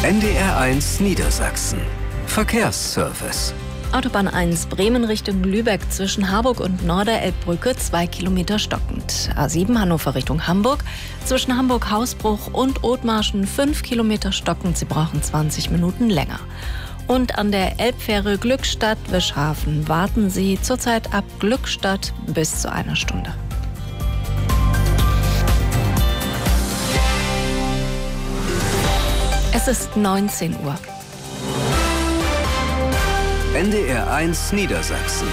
NDR1 Niedersachsen. Verkehrsservice. Autobahn 1 Bremen Richtung Lübeck zwischen Harburg und Norderelbbrücke 2 Kilometer stockend. A7 Hannover Richtung Hamburg zwischen Hamburg-Hausbruch und Othmarschen 5 Kilometer stockend. Sie brauchen 20 Minuten länger. Und an der Elbfähre Glückstadt-Wischhafen warten Sie zurzeit ab Glückstadt bis zu einer Stunde. Es ist 19 Uhr. NDR1 Niedersachsen.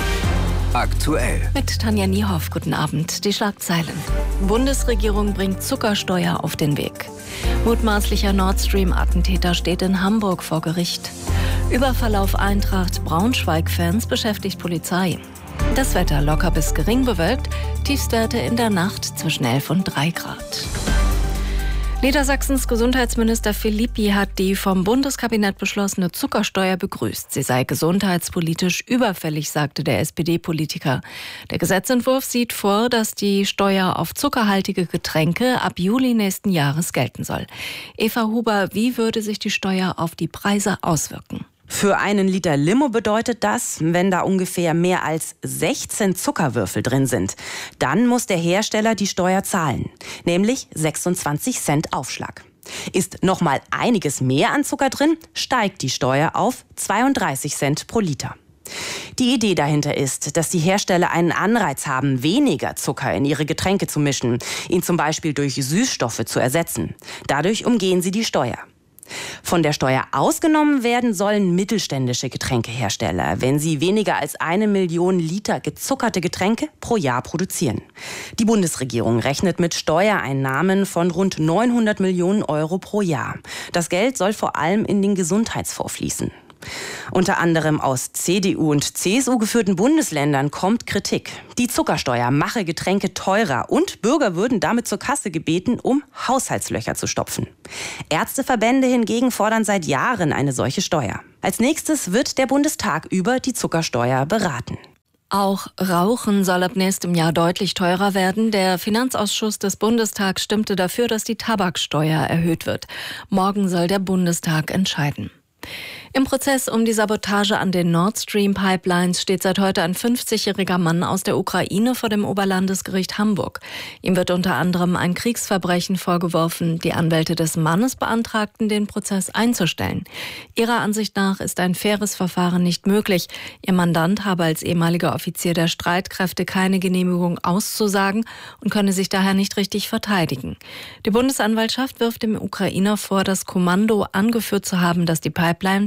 Aktuell. Mit Tanja Niehoff, guten Abend. Die Schlagzeilen. Bundesregierung bringt Zuckersteuer auf den Weg. Mutmaßlicher Nord Stream-Attentäter steht in Hamburg vor Gericht. Überfall auf Eintracht Braunschweig-Fans beschäftigt Polizei. Das Wetter locker bis gering bewölkt. Tiefstwerte in der Nacht zwischen 11 und 3 Grad. Niedersachsens Gesundheitsminister Philippi hat die vom Bundeskabinett beschlossene Zuckersteuer begrüßt. Sie sei gesundheitspolitisch überfällig, sagte der SPD-Politiker. Der Gesetzentwurf sieht vor, dass die Steuer auf zuckerhaltige Getränke ab Juli nächsten Jahres gelten soll. Eva Huber, wie würde sich die Steuer auf die Preise auswirken? Für einen Liter Limo bedeutet das, wenn da ungefähr mehr als 16 Zuckerwürfel drin sind, dann muss der Hersteller die Steuer zahlen, nämlich 26 Cent Aufschlag. Ist noch mal einiges mehr an Zucker drin, steigt die Steuer auf 32 Cent pro Liter. Die Idee dahinter ist, dass die Hersteller einen Anreiz haben, weniger Zucker in ihre Getränke zu mischen, ihn zum Beispiel durch Süßstoffe zu ersetzen. Dadurch umgehen sie die Steuer. Von der Steuer ausgenommen werden sollen mittelständische Getränkehersteller, wenn sie weniger als 1 Million Liter gezuckerte Getränke pro Jahr produzieren. Die Bundesregierung rechnet mit Steuereinnahmen von rund 900 Millionen Euro pro Jahr. Das Geld soll vor allem in den Gesundheitsfonds fließen. Unter anderem aus CDU und CSU geführten Bundesländern kommt Kritik. Die Zuckersteuer mache Getränke teurer und Bürger würden damit zur Kasse gebeten, um Haushaltslöcher zu stopfen. Ärzteverbände hingegen fordern seit Jahren eine solche Steuer. Als nächstes wird der Bundestag über die Zuckersteuer beraten. Auch Rauchen soll ab nächstem Jahr deutlich teurer werden. Der Finanzausschuss des Bundestags stimmte dafür, dass die Tabaksteuer erhöht wird. Morgen soll der Bundestag entscheiden. Im Prozess um die Sabotage an den Nord Stream Pipelines steht seit heute ein 50-jähriger Mann aus der Ukraine vor dem Oberlandesgericht Hamburg. Ihm wird unter anderem ein Kriegsverbrechen vorgeworfen. Die Anwälte des Mannes beantragten, den Prozess einzustellen. Ihrer Ansicht nach ist ein faires Verfahren nicht möglich. Ihr Mandant habe als ehemaliger Offizier der Streitkräfte keine Genehmigung auszusagen und könne sich daher nicht richtig verteidigen. Die Bundesanwaltschaft wirft dem Ukrainer vor, das Kommando angeführt zu haben, das die Pipeline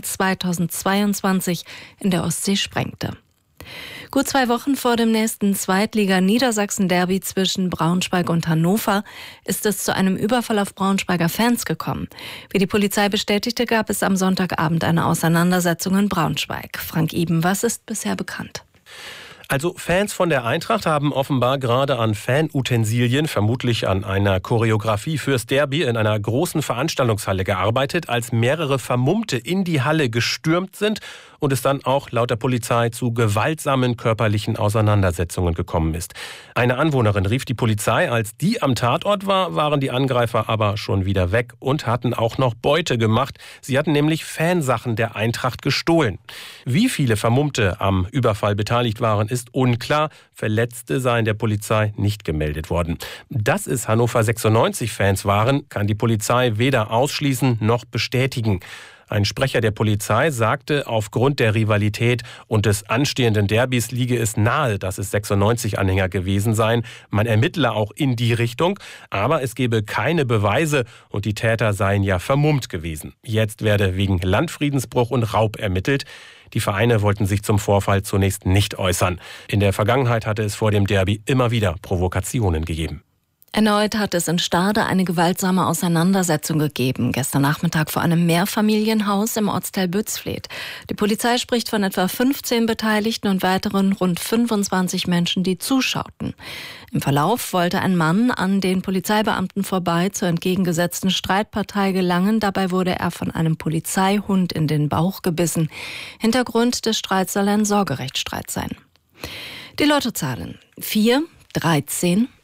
2022 in der Ostsee sprengte. Gut 2 Wochen vor dem nächsten Zweitliga-Niedersachsen-Derby zwischen Braunschweig und Hannover ist es zu einem Überfall auf Braunschweiger Fans gekommen. Wie die Polizei bestätigte, gab es am Sonntagabend eine Auseinandersetzung in Braunschweig. Frank Iben, was ist bisher bekannt? Also Fans von der Eintracht haben offenbar gerade an Fanutensilien, vermutlich an einer Choreografie fürs Derby in einer großen Veranstaltungshalle gearbeitet, als mehrere Vermummte in die Halle gestürmt sind und es dann auch laut der Polizei zu gewaltsamen körperlichen Auseinandersetzungen gekommen ist. Eine Anwohnerin rief die Polizei. Als die am Tatort war, waren die Angreifer aber schon wieder weg und hatten auch noch Beute gemacht. Sie hatten nämlich Fansachen der Eintracht gestohlen. Wie viele Vermummte am Überfall beteiligt waren, ist unklar. Verletzte seien der Polizei nicht gemeldet worden. Dass es Hannover 96-Fans waren, kann die Polizei weder ausschließen noch bestätigen. Ein Sprecher der Polizei sagte, aufgrund der Rivalität und des anstehenden Derbys liege es nahe, dass es 96-Anhänger gewesen seien. Man ermittle auch in die Richtung, aber es gebe keine Beweise und die Täter seien ja vermummt gewesen. Jetzt werde wegen Landfriedensbruch und Raub ermittelt. Die Vereine wollten sich zum Vorfall zunächst nicht äußern. In der Vergangenheit hatte es vor dem Derby immer wieder Provokationen gegeben. Erneut hat es in Stade eine gewaltsame Auseinandersetzung gegeben. Gestern Nachmittag vor einem Mehrfamilienhaus im Ortsteil Bützfleth. Die Polizei spricht von etwa 15 Beteiligten und weiteren rund 25 Menschen, die zuschauten. Im Verlauf wollte ein Mann an den Polizeibeamten vorbei zur entgegengesetzten Streitpartei gelangen. Dabei wurde er von einem Polizeihund in den Bauch gebissen. Hintergrund des Streits soll ein Sorgerechtsstreit sein. Die Lottozahlen: 4, 13,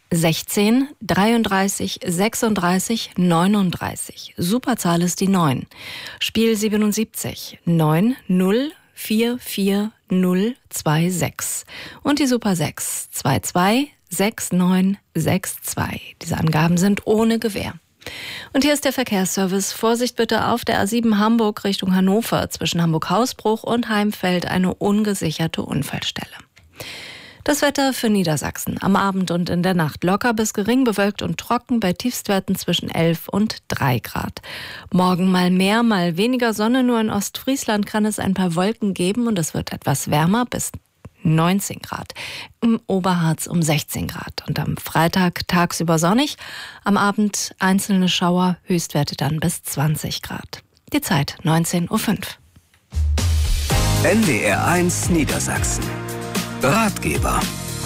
16 33 36 39. Superzahl ist die 9. Spiel 77 9 0 4 4 0 2 6. Und die Super 6 22 6 9 6 2. Diese Angaben sind ohne Gewähr. Und hier ist der Verkehrsservice. Vorsicht bitte auf der A7 Hamburg Richtung Hannover. Zwischen Hamburg-Hausbruch und Heimfeld eine ungesicherte Unfallstelle. Das Wetter für Niedersachsen. Am Abend und in der Nacht locker bis gering bewölkt und trocken bei Tiefstwerten zwischen 11 und 3 Grad. Morgen mal mehr, mal weniger Sonne. Nur in Ostfriesland kann es ein paar Wolken geben und es wird etwas wärmer bis 19 Grad. Im Oberharz um 16 Grad. Und am Freitag tagsüber sonnig. Am Abend einzelne Schauer, Höchstwerte dann bis 20 Grad. Die Zeit 19:05 Uhr. NDR1 Niedersachsen. Ratgeber.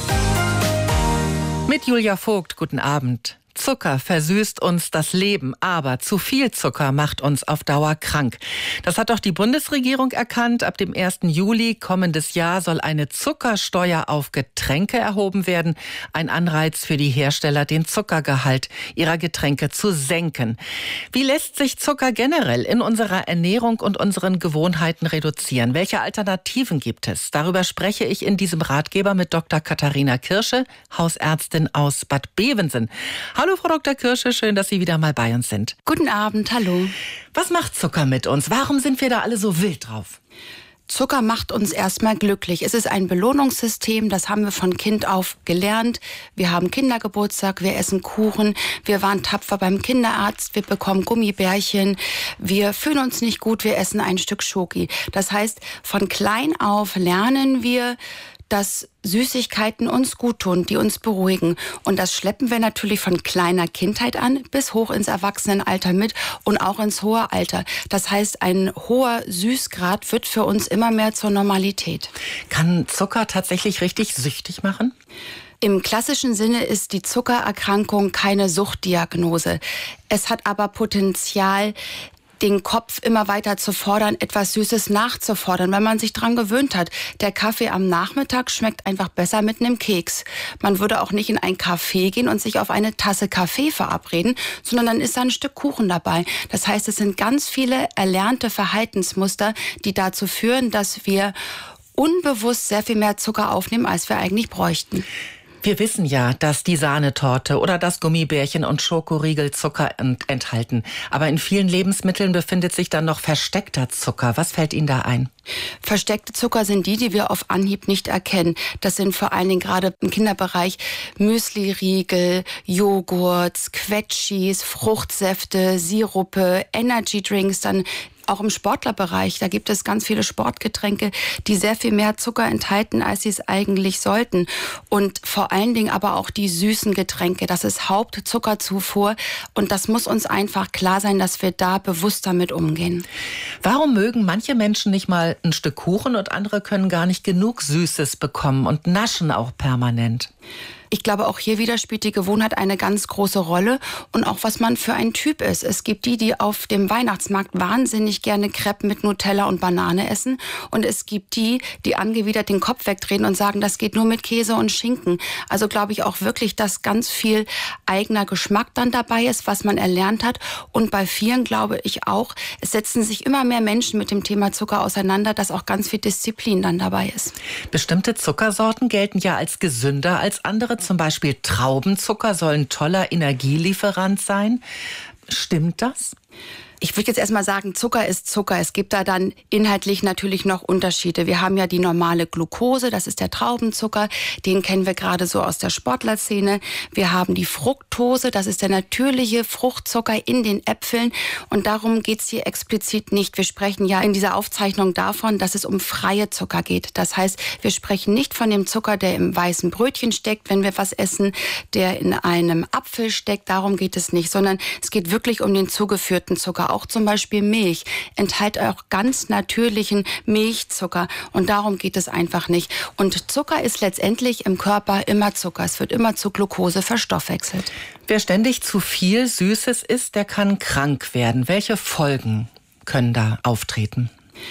Mit Julia Vogt, guten Abend. Zucker versüßt uns das Leben, aber zu viel Zucker macht uns auf Dauer krank. Das hat auch die Bundesregierung erkannt. Ab dem 1. Juli kommendes Jahr soll eine Zuckersteuer auf Getränke erhoben werden. Ein Anreiz für die Hersteller, den Zuckergehalt ihrer Getränke zu senken. Wie lässt sich Zucker generell in unserer Ernährung und unseren Gewohnheiten reduzieren? Welche Alternativen gibt es? Darüber spreche ich in diesem Ratgeber mit Dr. Katharina Kirsche, Hausärztin aus Bad Bevensen. Hallo Frau Dr. Kirsche, schön, dass Sie wieder mal bei uns sind. Guten Abend, hallo. Was macht Zucker mit uns? Warum sind wir da alle so wild drauf? Zucker macht uns erstmal glücklich. Es ist ein Belohnungssystem, das haben wir von Kind auf gelernt. Wir haben Kindergeburtstag, wir essen Kuchen, wir waren tapfer beim Kinderarzt, wir bekommen Gummibärchen, wir fühlen uns nicht gut, wir essen ein Stück Schoki. Das heißt, von klein auf lernen wir, dass Süßigkeiten uns gut tun, die uns beruhigen. Und das schleppen wir natürlich von kleiner Kindheit an bis hoch ins Erwachsenenalter mit und auch ins hohe Alter. Das heißt, ein hoher Süßgrad wird für uns immer mehr zur Normalität. Kann Zucker tatsächlich richtig süchtig machen? Im klassischen Sinne ist die Zuckererkrankung keine Suchtdiagnose. Es hat aber Potenzial, den Kopf immer weiter zu fordern, etwas Süßes nachzufordern, wenn man sich dran gewöhnt hat. Der Kaffee am Nachmittag schmeckt einfach besser mit einem Keks. Man würde auch nicht in ein Café gehen und sich auf eine Tasse Kaffee verabreden, sondern dann ist da ein Stück Kuchen dabei. Das heißt, es sind ganz viele erlernte Verhaltensmuster, die dazu führen, dass wir unbewusst sehr viel mehr Zucker aufnehmen, als wir eigentlich bräuchten. Wir wissen ja, dass die Sahnetorte oder das Gummibärchen und Schokoriegel Zucker enthalten. Aber in vielen Lebensmitteln befindet sich dann noch versteckter Zucker. Was fällt Ihnen da ein? Versteckte Zucker sind die wir auf Anhieb nicht erkennen. Das sind vor allen Dingen gerade im Kinderbereich Müsli-Riegel, Joghurts, Quetschis, Fruchtsäfte, Sirupe, Energy-Drinks, dann auch im Sportlerbereich, da gibt es ganz viele Sportgetränke, die sehr viel mehr Zucker enthalten, als sie es eigentlich sollten. Und vor allen Dingen aber auch die süßen Getränke. Das ist Hauptzuckerzufuhr. Und das muss uns einfach klar sein, dass wir da bewusst damit umgehen. Warum mögen manche Menschen nicht mal ein Stück Kuchen und andere können gar nicht genug Süßes bekommen und naschen auch permanent? Ich glaube, auch hier wieder spielt die Gewohnheit eine ganz große Rolle und auch, was man für ein Typ ist. Es gibt die auf dem Weihnachtsmarkt wahnsinnig gerne Crepe mit Nutella und Banane essen und es gibt die angewidert den Kopf wegdrehen und sagen, das geht nur mit Käse und Schinken. Also glaube ich auch wirklich, dass ganz viel eigener Geschmack dann dabei ist, was man erlernt hat. Und bei vielen glaube ich auch, es setzen sich immer mehr Menschen mit dem Thema Zucker auseinander, dass auch ganz viel Disziplin dann dabei ist. Bestimmte Zuckersorten gelten ja als gesünder als andere. Zum Beispiel Traubenzucker soll ein toller Energielieferant sein. Stimmt das? Ich würde jetzt erstmal sagen, Zucker ist Zucker. Es gibt da dann inhaltlich natürlich noch Unterschiede. Wir haben ja die normale Glucose, das ist der Traubenzucker. Den kennen wir gerade so aus der Sportlerszene. Wir haben die Fructose, das ist der natürliche Fruchtzucker in den Äpfeln. Und darum geht's hier explizit nicht. Wir sprechen ja in dieser Aufzeichnung davon, dass es um freie Zucker geht. Das heißt, wir sprechen nicht von dem Zucker, der im weißen Brötchen steckt, wenn wir was essen, der in einem Apfel steckt. Darum geht es nicht, sondern es geht wirklich um den zugeführten Zucker. Auch zum Beispiel Milch enthält auch ganz natürlichen Milchzucker und darum geht es einfach nicht. Und Zucker ist letztendlich im Körper immer Zucker. Es wird immer zu Glucose verstoffwechselt. Wer ständig zu viel Süßes isst, der kann krank werden. Welche Folgen können da auftreten?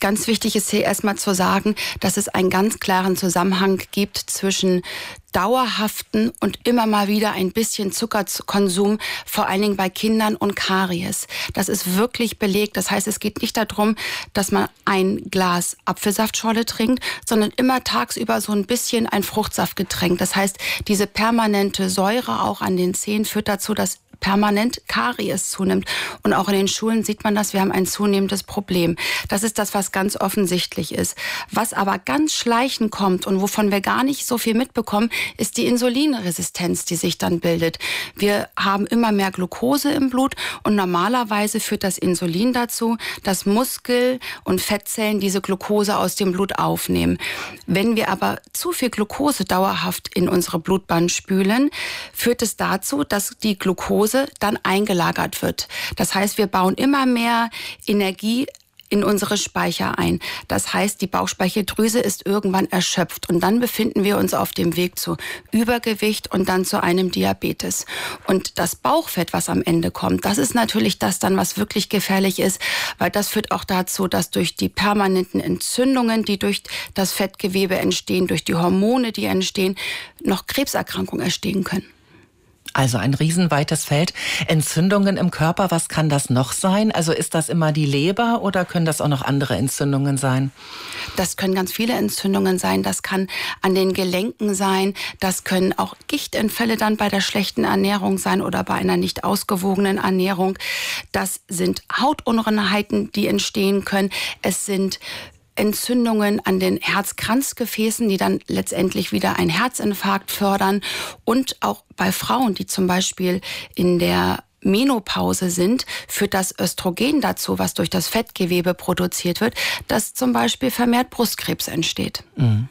Ganz wichtig ist hier erstmal zu sagen, dass es einen ganz klaren Zusammenhang gibt zwischen dauerhaften und immer mal wieder ein bisschen Zuckerkonsum, vor allen Dingen bei Kindern und Karies. Das ist wirklich belegt. Das heißt, es geht nicht darum, dass man ein Glas Apfelsaftschorle trinkt, sondern immer tagsüber so ein bisschen ein Fruchtsaftgetränk. Das heißt, diese permanente Säure auch an den Zähnen führt dazu, dass permanent Karies zunimmt. Und auch in den Schulen sieht man das, wir haben ein zunehmendes Problem. Das ist das, was ganz offensichtlich ist. Was aber ganz schleichend kommt und wovon wir gar nicht so viel mitbekommen, ist die Insulinresistenz, die sich dann bildet. Wir haben immer mehr Glucose im Blut und normalerweise führt das Insulin dazu, dass Muskel- und Fettzellen diese Glucose aus dem Blut aufnehmen. Wenn wir aber zu viel Glucose dauerhaft in unsere Blutbahn spülen, führt es dazu, dass die Glucose dann eingelagert wird. Das heißt, wir bauen immer mehr Energie in unsere Speicher ein. Das heißt, die Bauchspeicheldrüse ist irgendwann erschöpft und dann befinden wir uns auf dem Weg zu Übergewicht und dann zu einem Diabetes. Und das Bauchfett, was am Ende kommt, das ist natürlich das dann, was wirklich gefährlich ist, weil das führt auch dazu, dass durch die permanenten Entzündungen, die durch das Fettgewebe entstehen, durch die Hormone, die entstehen, noch Krebserkrankungen entstehen können. Also ein riesenweites Feld. Entzündungen im Körper, was kann das noch sein? Also ist das immer die Leber oder können das auch noch andere Entzündungen sein? Das können ganz viele Entzündungen sein. Das kann an den Gelenken sein. Das können auch Gichtanfälle dann bei der schlechten Ernährung sein oder bei einer nicht ausgewogenen Ernährung. Das sind Hautunreinheiten, die entstehen können. Es sind Entzündungen an den Herzkranzgefäßen, die dann letztendlich wieder einen Herzinfarkt fördern. Und auch bei Frauen, die zum Beispiel in der Menopause sind, führt das Östrogen dazu, was durch das Fettgewebe produziert wird, dass zum Beispiel vermehrt Brustkrebs entsteht. Mhm.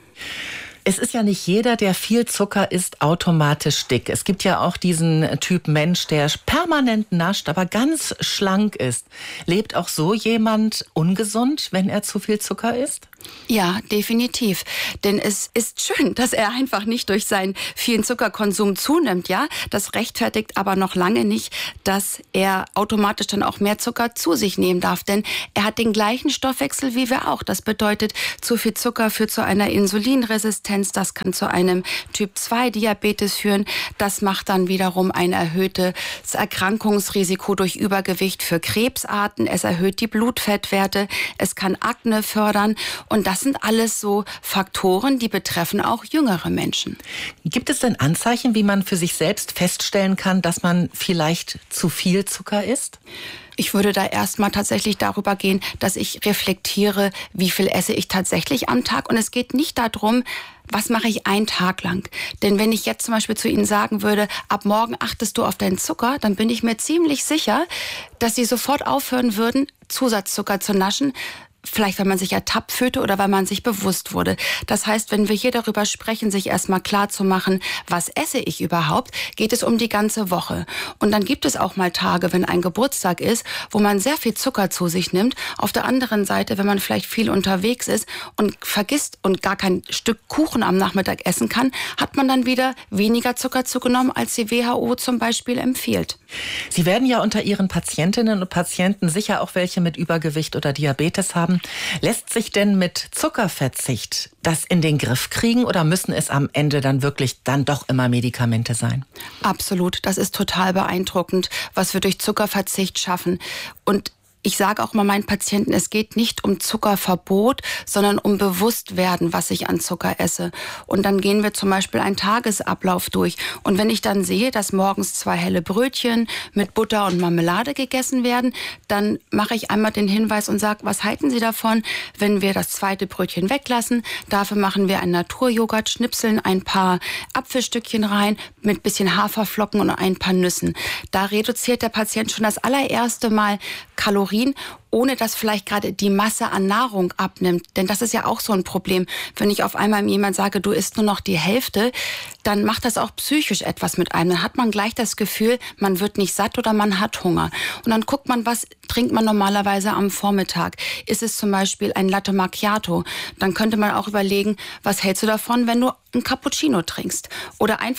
Es ist ja nicht jeder, der viel Zucker isst, automatisch dick. Es gibt ja auch diesen Typ Mensch, der permanent nascht, aber ganz schlank ist. Lebt auch so jemand ungesund, wenn er zu viel Zucker isst? Ja, definitiv. Denn es ist schön, dass er einfach nicht durch seinen vielen Zuckerkonsum zunimmt, ja. Das rechtfertigt aber noch lange nicht, dass er automatisch dann auch mehr Zucker zu sich nehmen darf. Denn er hat den gleichen Stoffwechsel wie wir auch. Das bedeutet, zu viel Zucker führt zu einer Insulinresistenz. Das kann zu einem Typ-2-Diabetes führen. Das macht dann wiederum ein erhöhtes Erkrankungsrisiko durch Übergewicht für Krebsarten. Es erhöht die Blutfettwerte. Es kann Akne fördern. Und das sind alles so Faktoren, die betreffen auch jüngere Menschen. Gibt es denn Anzeichen, wie man für sich selbst feststellen kann, dass man vielleicht zu viel Zucker isst? Ich würde da erstmal tatsächlich darüber gehen, dass ich reflektiere, wie viel esse ich tatsächlich am Tag. Und es geht nicht darum, was mache ich einen Tag lang. Denn wenn ich jetzt zum Beispiel zu Ihnen sagen würde, ab morgen achtest du auf deinen Zucker, dann bin ich mir ziemlich sicher, dass Sie sofort aufhören würden, Zusatzzucker zu naschen. Vielleicht, weil man sich ertappt fühlte oder weil man sich bewusst wurde. Das heißt, wenn wir hier darüber sprechen, sich erstmal klar zu machen, was esse ich überhaupt, geht es um die ganze Woche. Und dann gibt es auch mal Tage, wenn ein Geburtstag ist, wo man sehr viel Zucker zu sich nimmt. Auf der anderen Seite, wenn man vielleicht viel unterwegs ist und vergisst und gar kein Stück Kuchen am Nachmittag essen kann, hat man dann wieder weniger Zucker zugenommen, als die WHO zum Beispiel empfiehlt. Sie werden ja unter Ihren Patientinnen und Patienten sicher auch welche mit Übergewicht oder Diabetes haben. Lässt sich denn mit Zuckerverzicht das in den Griff kriegen oder müssen es am Ende dann wirklich dann doch immer Medikamente sein? Absolut, das ist total beeindruckend, was wir durch Zuckerverzicht schaffen. Und ich sage auch mal meinen Patienten, es geht nicht um Zuckerverbot, sondern um Bewusstwerden, was ich an Zucker esse. Und dann gehen wir zum Beispiel einen Tagesablauf durch. Und wenn ich dann sehe, dass morgens 2 helle Brötchen mit Butter und Marmelade gegessen werden, dann mache ich einmal den Hinweis und sage, was halten Sie davon, wenn wir das 2. Brötchen weglassen? Dafür machen wir einen Naturjoghurt, schnipseln ein paar Apfelstückchen rein mit ein bisschen Haferflocken und ein paar Nüssen. Da reduziert der Patient schon das allererste Mal Kalorien, ohne dass vielleicht gerade die Masse an Nahrung abnimmt. Denn das ist ja auch so ein Problem. Wenn ich auf einmal jemand sage, du isst nur noch die Hälfte, dann macht das auch psychisch etwas mit einem. Dann hat man gleich das Gefühl, man wird nicht satt oder man hat Hunger. Und dann guckt man, was trinkt man normalerweise am Vormittag. Ist es zum Beispiel ein Latte Macchiato? Dann könnte man auch überlegen, was hältst du davon, wenn du ein Cappuccino trinkst? Oder einfach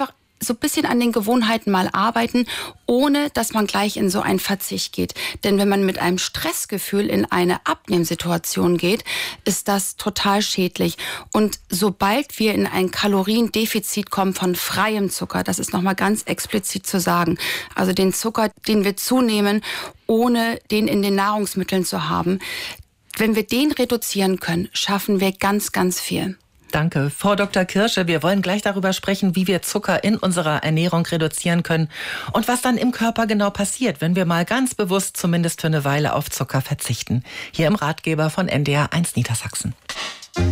so ein bisschen an den Gewohnheiten mal arbeiten, ohne dass man gleich in so einen Verzicht geht. Denn wenn man mit einem Stressgefühl in eine Abnehmsituation geht, ist das total schädlich. Und sobald wir in ein Kaloriendefizit kommen von freiem Zucker, das ist nochmal ganz explizit zu sagen, also den Zucker, den wir zunehmen, ohne den in den Nahrungsmitteln zu haben, wenn wir den reduzieren können, schaffen wir ganz, ganz viel. Danke, Frau Dr. Kirsche. Wir wollen gleich darüber sprechen, wie wir Zucker in unserer Ernährung reduzieren können und was dann im Körper genau passiert, wenn wir mal ganz bewusst zumindest für eine Weile auf Zucker verzichten. Hier im Ratgeber von NDR 1 Niedersachsen.